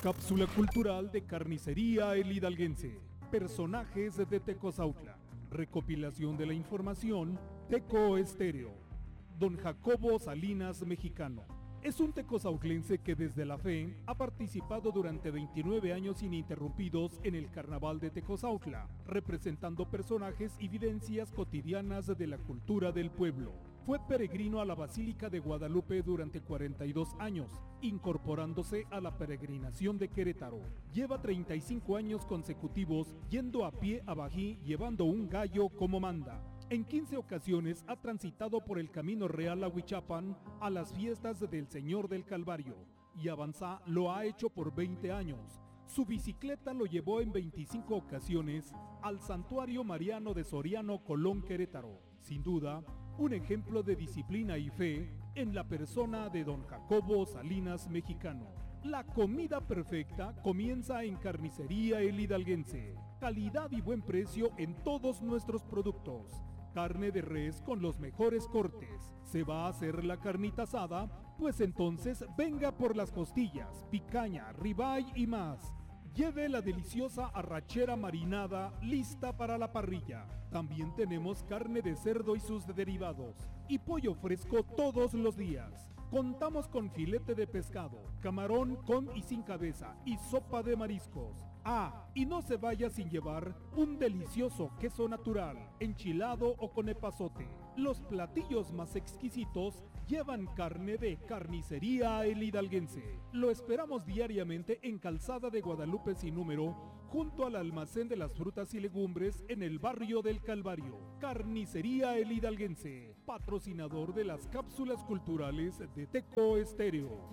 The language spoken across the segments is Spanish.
Cápsula cultural de Carnicería El Hidalguense. Personajes de Tecozautla. Recopilación de la información, Teco Estéreo. Don Jacobo Salinas Mexicano. Es un tecozautlense que desde la fe ha participado durante 29 años ininterrumpidos en el Carnaval de Tecozautla, representando personajes y vivencias cotidianas de la cultura del pueblo. Fue peregrino a la Basílica de Guadalupe durante 42 años, incorporándose a la peregrinación de Querétaro. Lleva 35 años consecutivos yendo a pie a Bají llevando un gallo como manda. En 15 ocasiones ha transitado por el Camino Real a Huichapan a las fiestas del Señor del Calvario, y Avanzá lo ha hecho por 20 años. Su bicicleta lo llevó en 25 ocasiones al Santuario Mariano de Soriano, Colón, Querétaro. Sin duda, un ejemplo de disciplina y fe en la persona de don Jacobo Salinas Mexicano. La comida perfecta comienza en Carnicería El Hidalguense. Calidad y buen precio en todos nuestros productos. Carne de res con los mejores cortes. ¿Se va a hacer la carnita asada? Pues entonces venga por las costillas, picaña, ribeye y más. Lleve la deliciosa arrachera marinada lista para la parrilla. También tenemos carne de cerdo y sus derivados. Y pollo fresco todos los días. Contamos con filete de pescado, camarón con y sin cabeza y sopa de mariscos. Ah, y no se vaya sin llevar un delicioso queso natural, enchilado o con epazote. Los platillos más exquisitos llevan carne de Carnicería El Hidalguense. Lo esperamos diariamente en Calzada de Guadalupe sin número, junto al almacén de las frutas y legumbres en el barrio del Calvario. Carnicería El Hidalguense, patrocinador de las cápsulas culturales de Teco Estéreo.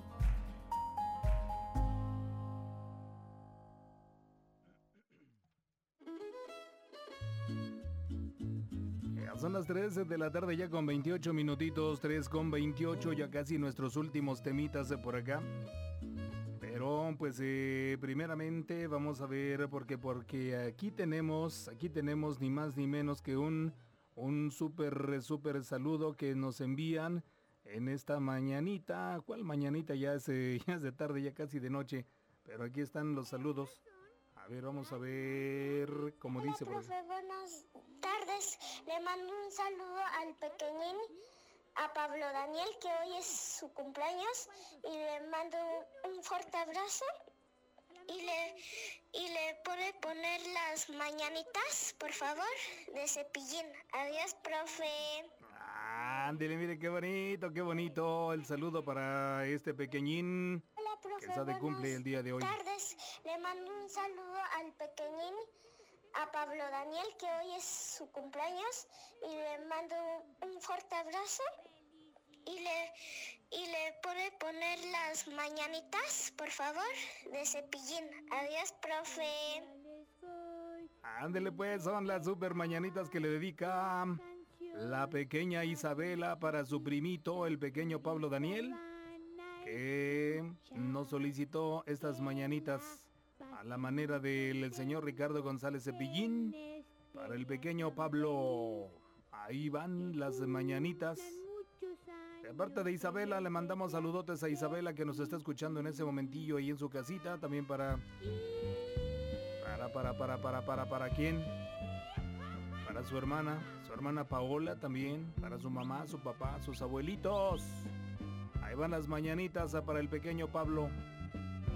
Son las 3 de la tarde ya con 28 minutitos, 3 con 28, ya casi nuestros últimos temitas de por acá. Pero pues primeramente vamos a ver porque aquí tenemos ni más ni menos que un súper saludo que nos envían en esta mañanita. ¿Cuál mañanita? Ya es de tarde, ya casi de noche, pero aquí están los saludos. A ver, vamos a ver cómo dice. Hola, profe, buenas tardes. Le mando un saludo al pequeñín, a Pablo Daniel, que hoy es su cumpleaños, y le mando un fuerte abrazo. Y le puede poner las mañanitas, por favor, de Cepillín. Adiós, profe. Ándele, mire qué bonito el saludo para este pequeñín. Hola, profe, que está de cumple el día de hoy. Buenas tardes. Le mando un saludo al pequeñín, a Pablo Daniel, que hoy es su cumpleaños, y le mando un fuerte abrazo. Y le puede poner las mañanitas, por favor, de Cepillín. Adiós, profe. Ándele pues, son las super mañanitas que le dedica la pequeña Isabela para su primito, el pequeño Pablo Daniel, que nos solicitó estas mañanitas a la manera del señor Ricardo González Cepillín para el pequeño Pablo. Ahí van las mañanitas. De parte de Isabela, le mandamos saludotes a Isabela, que nos está escuchando en ese momentillo ahí en su casita. También para ¿quién? Para su hermana Paola también, para su mamá, su papá, sus abuelitos. Ahí van las mañanitas para el pequeño Pablo.